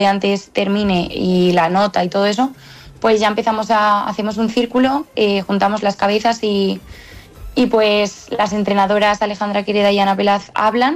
antes termine y la nota y todo eso, pues ya hacemos un círculo, juntamos las cabezas y pues las entrenadoras Alejandra Quereda y Ana Pelaz hablan,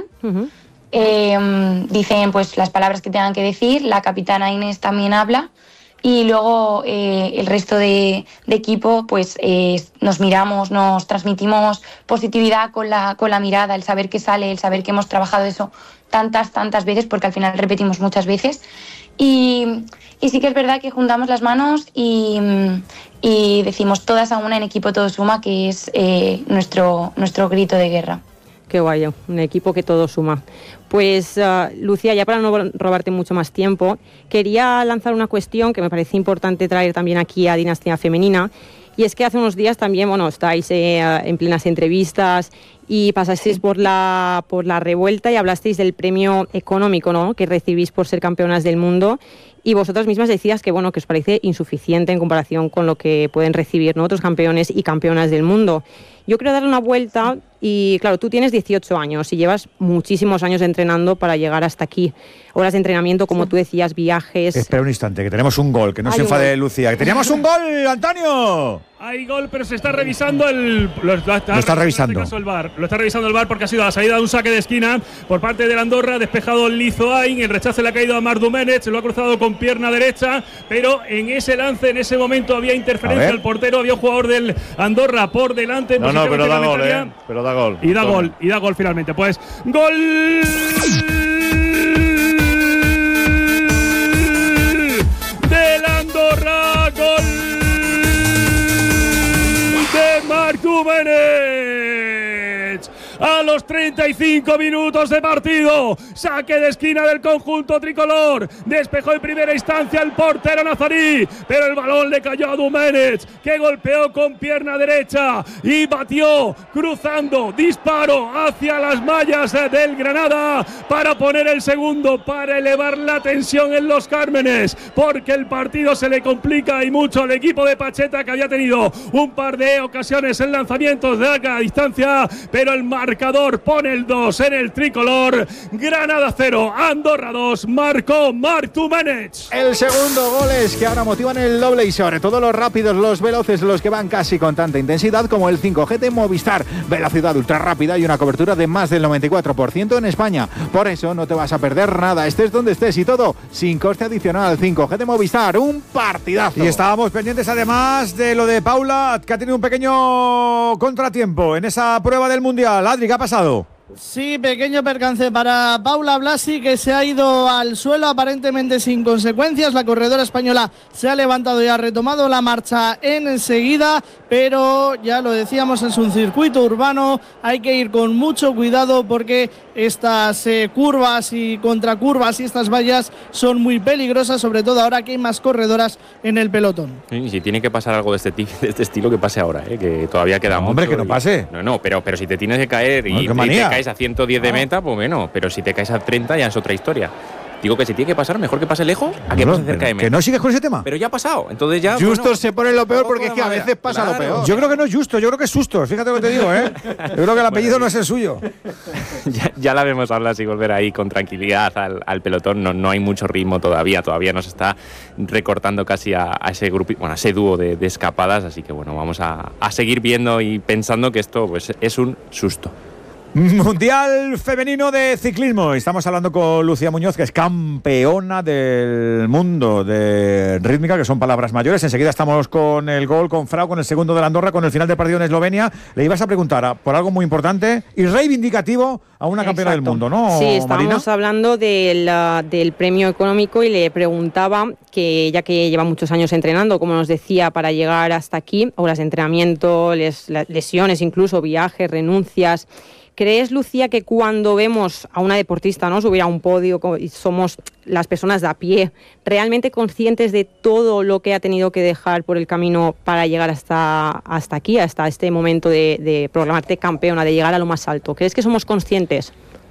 dicen pues las palabras que tengan que decir, la capitana Inés también habla y luego el resto de equipo pues nos miramos, nos transmitimos positividad con la mirada, el saber que sale, el saber que hemos trabajado eso tantas veces, porque al final repetimos muchas veces. Y sí que es verdad que juntamos las manos y decimos todas a una, en equipo todo suma, que es nuestro grito de guerra. Qué guay, un equipo que todo suma. Pues Lucía, ya para no robarte mucho más tiempo, quería lanzar una cuestión que me parece importante traer también aquí a Dinastía Femenina, y es que hace unos días también, estáis en plenas entrevistas y pasasteis por la revuelta y hablasteis del premio económico, ¿no?, que recibís por ser campeonas del mundo, y vosotras mismas decías que que os parece insuficiente en comparación con lo que pueden recibir, ¿no?, otros campeones y campeonas del mundo. Yo quiero darle una vuelta y, claro, tú tienes 18 años y llevas muchísimos años entrenando para llegar hasta aquí. Horas de entrenamiento, como tú decías, viajes... Espera un instante, que tenemos un gol, que no se enfade Lucía. ¡Que teníamos un gol, Antonio! Hay gol, pero se está revisando Lo está revisando. Lo está revisando el VAR porque ha sido la salida de un saque de esquina por parte del Andorra, despejado Lizoain, el rechazo le ha caído a Marc Domènech, se lo ha cruzado con pierna derecha, pero en ese lance, en ese momento había interferencia del portero, había un jugador del Andorra por delante. No, pero da gol, pero da gol. Y da gol finalmente. Pues gol del Andorra, gol de Marc Domènech a los 35 minutos de partido. Saque de esquina del conjunto tricolor. Despejó en primera instancia el portero nazarí, pero el balón le cayó a Domènech, que golpeó con pierna derecha y batió cruzando, disparo hacia las mallas del Granada para poner el segundo, para elevar la tensión en los Cármenes, porque el partido se le complica y mucho al equipo de Pacheta, que había tenido un par de ocasiones en lanzamientos de larga distancia, pero el marcador pone el 2 en el tricolor. Granada 0, Andorra 2, marcó Marc Domènech. El segundo gol es que ahora motivan el doble y sobre todo los rápidos, los veloces, los que van casi con tanta intensidad como el 5G de Movistar. Velocidad ultra rápida y una cobertura de más del 94% en España. Por eso no te vas a perder nada, estés donde estés y todo sin coste adicional. 5G de Movistar, un partidazo. Y estábamos pendientes además de lo de Paula, que ha tenido un pequeño contratiempo en esa prueba del Mundial. Adri, ¿qué ha pasado? Sí, pequeño percance para Paula Blasi, que se ha ido al suelo aparentemente sin consecuencias. La corredora española se ha levantado y ha retomado la marcha enseguida, pero ya lo decíamos, es un circuito urbano, hay que ir con mucho cuidado porque estas curvas y contracurvas y estas vallas son muy peligrosas, sobre todo ahora que hay más corredoras en el pelotón. Y si tiene que pasar algo de este estilo, que pase ahora, que todavía queda mucho. Hombre, que no pase. No, pero si te tienes que caer y te caes a 110 de meta, pues bueno, pero si te caes a 30 ya es otra historia. Digo que si tiene que pasar, mejor que pase lejos a que pase cerca de meta. ¿Que no sigues con ese tema? Pero ya ha pasado, entonces ya... Justo se pone lo peor porque es que a veces pasa lo peor. Yo creo que no es justo, yo creo que es susto. Fíjate lo que te digo, ¿eh? Yo creo que el apellido no es el suyo. ya la vemos hablar y volver ahí con tranquilidad al pelotón. No hay mucho ritmo todavía nos está recortando casi a ese grupo, a ese dúo de escapadas. Así que bueno, vamos a seguir viendo y pensando que esto pues es un susto. Mundial femenino de ciclismo. Estamos hablando con Lucía Muñoz, que es campeona del mundo de rítmica, que son palabras mayores. Enseguida estamos con el gol, con Frau, con el segundo de la Andorra, con el final del partido en Eslovenia. Le ibas a preguntar por algo muy importante y reivindicativo a una campeona del mundo, ¿no, Sí, estábamos Marina? hablando del premio económico y le preguntaba que, ya que lleva muchos años entrenando, como nos decía, para llegar hasta aquí, horas de entrenamiento, lesiones incluso, viajes, renuncias... ¿Crees, Lucía, que cuando vemos a una deportista, ¿no?, subir a un podio y somos las personas de a pie, realmente conscientes de todo lo que ha tenido que dejar por el camino para llegar hasta aquí, hasta este momento de proclamarte campeona, de llegar a lo más alto? ¿Crees que somos conscientes?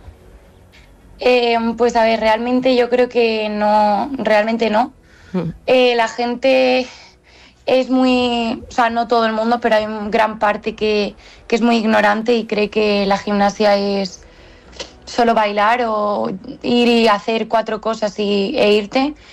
Pues a ver, realmente yo creo que no, realmente no. La gente... es muy, o sea, no todo el mundo, pero hay gran parte que es muy ignorante y cree que la gimnasia es solo bailar o ir y hacer 4 cosas e irte.